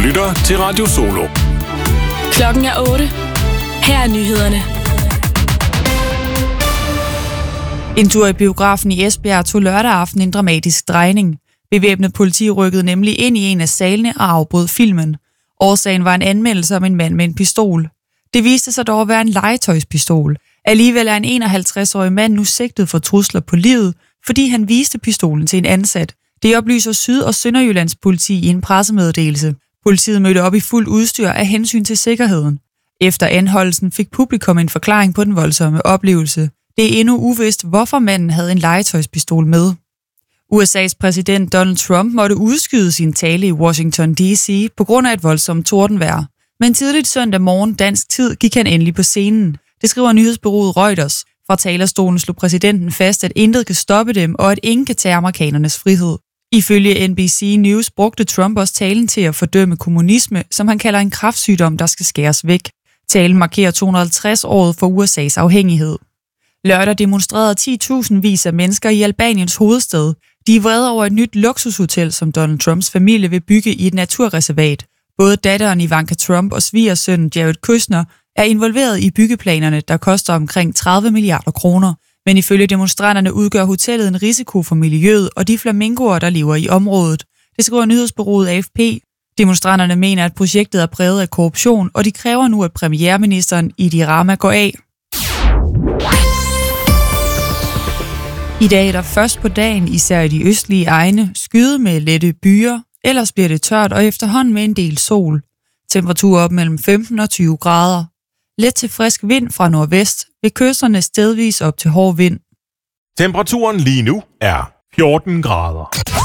lytter til Radio Solo. Klokken er 8. Her er nyhederne. En tur i biografen i Esbjerg tog lørdag aften en dramatisk drejning. Bevæbnet politi rykkede nemlig ind i en af salene og afbrød filmen. Årsagen var en anmeldelse om en mand med en pistol. Det viste sig dog at være en legetøjspistol. Alligevel er en 51-årig mand nu sigtet for trusler på livet, fordi han viste pistolen til en ansat. Det oplyser Syd- og Sønderjyllands politi i en pressemeddelelse. Politiet mødte op i fuld udstyr af hensyn til sikkerheden. Efter anholdelsen fik publikum en forklaring på den voldsomme oplevelse. Det er endnu uvist, hvorfor manden havde en legetøjspistol med. USA's præsident Donald Trump måtte udskyde sin tale i Washington D.C. på grund af et voldsomt tordenvejr. Men tidligt søndag morgen dansk tid gik han endelig på scenen. Det skriver nyhedsbureauet Reuters. Fra talerstolen slog præsidenten fast, at intet kan stoppe dem, og at ingen kan tage amerikanernes frihed. Ifølge NBC News brugte Trump også talen til at fordømme kommunisme, som han kalder en kræftsygdom, der skal skæres væk. Talen markerer 250-året for USA's afhængighed. Lørdag demonstrerede 10.000 af mennesker i Albaniens hovedstad. De er vrede over et nyt luksushotel, som Donald Trumps familie vil bygge i et naturreservat. Både datteren Ivanka Trump og svigersønnen Jared Kushner er involveret i byggeplanerne, der koster omkring 30 milliarder kroner. Men ifølge demonstranterne udgør hotellet en risiko for miljøet og de flamingoer, der lever i området. Det skriver nyhedsbureauet AFP. Demonstranterne mener, at projektet er præget af korruption, og de kræver nu, at premierministeren Edi Rama går af. I dag er der først på dagen, især i de østlige egne, skyde med lette byer. Ellers bliver det tørt og efterhånden med en del sol. Temperatur op mellem 15 og 20 grader. Let til frisk vind fra nordvest, ved kysterne stedvis op til hård vind. Temperaturen lige nu er 14 grader.